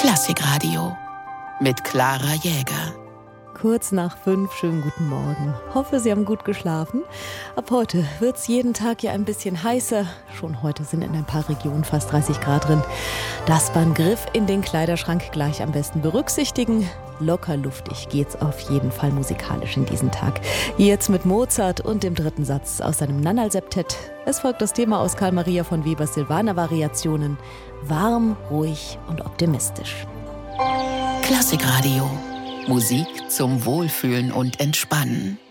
Klassikradio mit Clara Jäger. Kurz nach 5, schönen guten Morgen. Hoffe, Sie haben gut geschlafen. Ab heute wird es jeden Tag ja ein bisschen heißer. Schon heute sind in ein paar Regionen fast 30 Grad drin. Das beim Griff in den Kleiderschrank gleich am besten berücksichtigen. Locker luftig geht's auf jeden Fall musikalisch in diesen Tag. Jetzt mit Mozart und dem dritten Satz aus seinem Nannal-Septett. Es folgt das Thema aus Karl Maria von Webers Silvaner-Variationen. Warm, ruhig und optimistisch. Klassikradio. Musik zum Wohlfühlen und Entspannen.